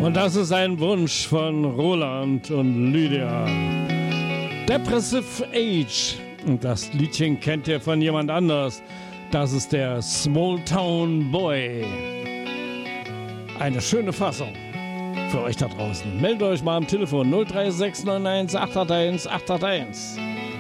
Und das ist ein Wunsch von Roland und Lydia. Depressive Age. Und das Liedchen kennt ihr von jemand anders. Das ist der Small Town Boy. Eine schöne Fassung für euch da draußen. Meldet euch mal am Telefon 03691 881 881.